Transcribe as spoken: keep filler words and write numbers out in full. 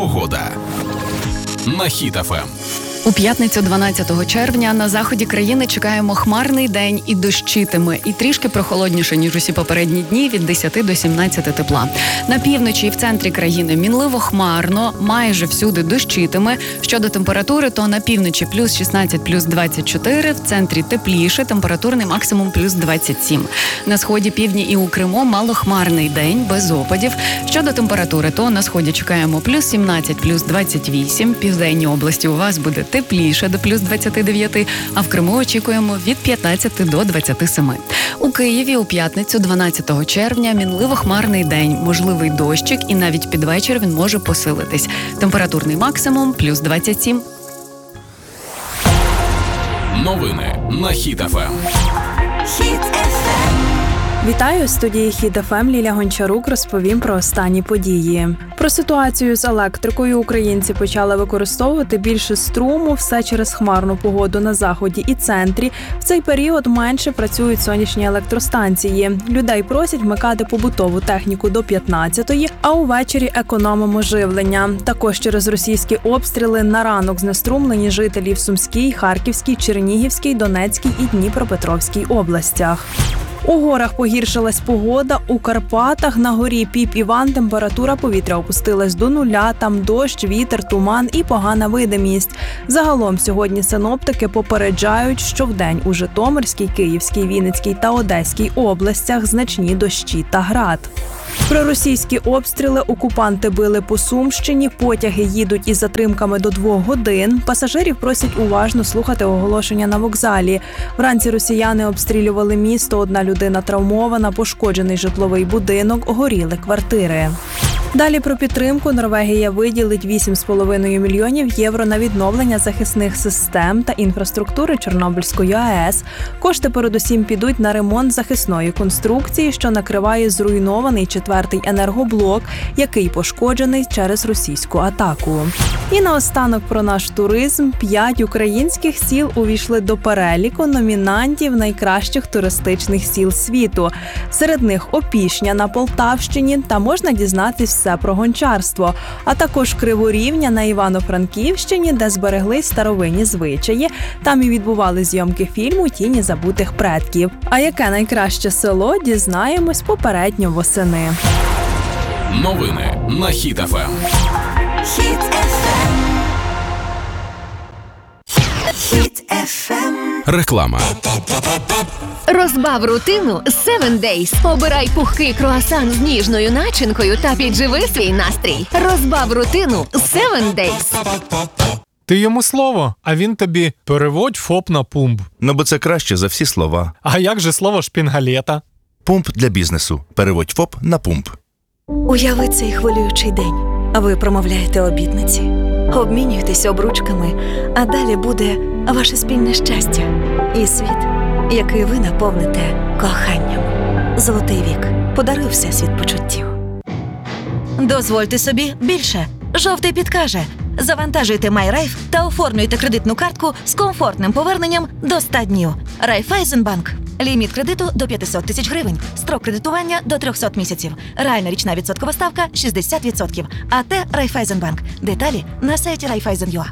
Погода на Хіт еф ем. У п'ятницю дванадцятого червня на заході країни чекаємо хмарний день і дощитиме, і трішки прохолодніше, ніж усі попередні дні, від десяти до сімнадцяти тепла. На півночі і в центрі країни мінливо хмарно, майже всюди дощитиме. Щодо температури, то на півночі плюс шістнадцять, плюс двадцять чотири, в центрі тепліше, температурний максимум плюс двадцять сім. На сході, півдні і у Криму малохмарний день, без опадів. Щодо температури, то на сході чекаємо плюс сімнадцять, плюс двадцять вісім, південній області у вас буде тепліше до плюс двадцять дев'ять, а в Криму очікуємо від п'ятнадцяти до двадцяти семи. У Києві у п'ятницю дванадцятого червня мінливо хмарний день, можливий дощик, і навіть під вечір він може посилитись. Температурний максимум плюс двадцять сім. Новини на Хіт еф ем. Хіт еф ем. Вітаю, у студії Хіт еф ем Ліля Гончарук розповім про останні події. Про ситуацію з електрикою. Українці почали використовувати більше струму, все через хмарну погоду на заході і центрі. В цей період менше працюють сонячні електростанції. Людей просять вмикати побутову техніку до п'ятнадцятої, а увечері економимо живлення. Також через російські обстріли на ранок знеструмлені жителі в Сумській, Харківській, Чернігівській, Донецькій і Дніпропетровській областях. У горах погіршилась погода. У Карпатах на горі Піп-Іван температура повітря опустилась до нуля, там дощ, вітер, туман і погана видимість. Загалом сьогодні синоптики попереджають, що вдень у Житомирській, Київській, Вінницькій та Одеській областях значні дощі та град. Про російські обстріли. Окупанти били по Сумщині, потяги їдуть із затримками до двох годин. Пасажирів просять уважно слухати оголошення на вокзалі. Вранці росіяни обстрілювали місто, одна людина травмована, пошкоджений житловий будинок, горіли квартири. Далі про підтримку. Норвегія виділить вісім з половиною мільйонів євро на відновлення захисних систем та інфраструктури Чорнобильської АЕС. Кошти передусім підуть на ремонт захисної конструкції, що накриває зруйнований четвертий енергоблок, який пошкоджений через російську атаку. І наостанок про наш туризм. П'ять українських сіл увійшли до переліку номінантів найкращих туристичних сіл світу. Серед них Опішня на Полтавщині, та можна дізнатись все про гончарство, а також Криворівня на Івано-Франківщині, де збереглись старовинні звичаї. Там і відбували зйомки фільму «Тіні забутих предків». А яке найкраще село, дізнаємось попередньо восени. Новини на Хіт еф ем. Хіт еф ем. Хіт еф ем. Реклама. Розбав рутину севен Days. Обирай пухкий круасан з ніжною начинкою та підживи свій настрій. Розбав рутину севен Days. Ти йому слово, а він тобі переводь ФОП на пумп. Ну, бо це краще за всі слова. А як же слово шпінгалета? Пумп для бізнесу. Переводь ФОП на пумп. Уяви цей хвилюючий день. Ви промовляєте обітниці, обмінюєтесь обручками, а далі буде ваше спільне щастя і світ, який ви наповните коханням. Золотий вік. Подаруй всесвіт почуттів. Дозвольте собі більше. Жовтий підкаже. Завантажуйте MyRaiff та оформлюйте кредитну картку з комфортним поверненням до ста днів. Райфайзенбанк. Ліміт кредиту до п'ятсот тисяч гривень. Строк кредитування до триста місяців. Реальна річна відсоткова ставка шістдесят відсотків. АТ Райфайзенбанк. Деталі на сайті райфайзен крапка ю а.